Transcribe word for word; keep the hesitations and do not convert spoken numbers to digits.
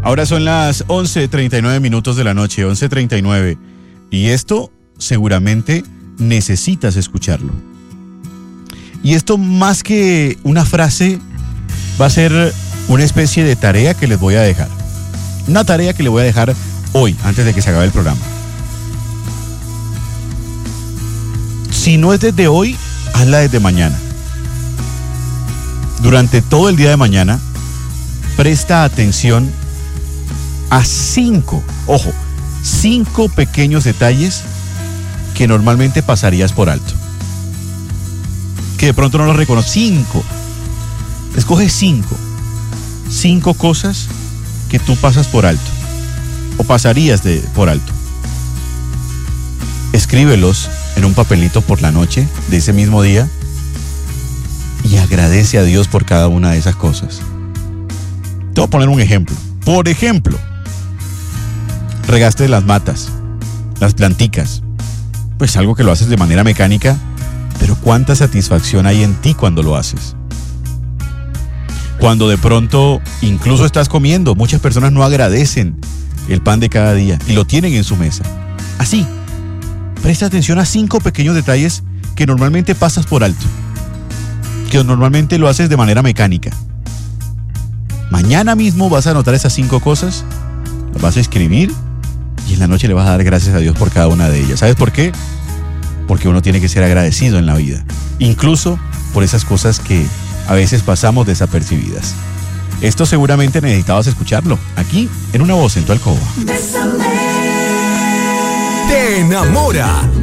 Ahora son las once treinta y nueve minutos de la noche, once treinta y nueve. Y esto seguramente necesitas escucharlo. Y esto, más que una frase, va a ser una especie de tarea que les voy a dejar. Una tarea que le voy a dejar hoy, antes de que se acabe el programa. Si no es desde hoy, hazla desde mañana. Durante todo el día de mañana, presta atención a cinco, ojo, cinco pequeños detalles que normalmente pasarías por alto. Que de pronto no los reconoces. Cinco. Escoge cinco. Cinco cosas que tú pasas por alto. O pasarías de, por alto. Escríbelos en un papelito por la noche de ese mismo día y agradece a Dios por cada una de esas cosas. Te voy a poner un ejemplo. Por ejemplo, regaste las matas, las planticas. Pues algo que lo haces de manera mecánica, pero cuánta satisfacción hay en ti cuando lo haces. Cuando de pronto incluso estás comiendo, muchas personas no agradecen el pan de cada día y lo tienen en su mesa. Así, presta atención a cinco pequeños detalles que normalmente pasas por alto, que normalmente lo haces de manera mecánica. Mañana mismo vas a anotar esas cinco cosas, las vas a escribir y en la noche le vas a dar gracias a Dios por cada una de ellas. ¿Sabes por qué? Porque uno tiene que ser agradecido en la vida, incluso por esas cosas que a veces pasamos desapercibidas. Esto seguramente necesitabas escucharlo, aquí, en Una Voz en tu Alcoba. Te enamora